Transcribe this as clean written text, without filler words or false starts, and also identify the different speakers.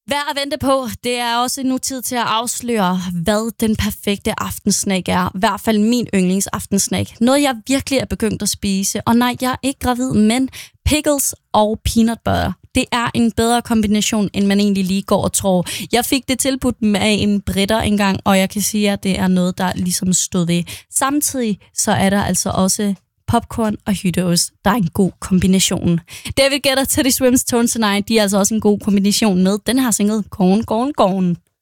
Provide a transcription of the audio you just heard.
Speaker 1: Værd at vente på. Det er også nu tid til at afsløre, hvad den perfekte aftensnack er. I hvert fald min yndlingsaftensnack. Noget, jeg virkelig er begyndt at spise. Og nej, jeg er ikke gravid, men pickles og peanut butter. Det er en bedre kombination, end man egentlig lige går og tror. Jeg fik det tilbudt med en britter engang, og jeg kan sige, at det er noget, der ligesom stod ved. Samtidig så er der altså også popcorn og hytteost. Der er en god kombination. David Guetta, Teddy Swims, Tones and I, de er altså også en god kombination med den her single, Gone, Gone, Gone.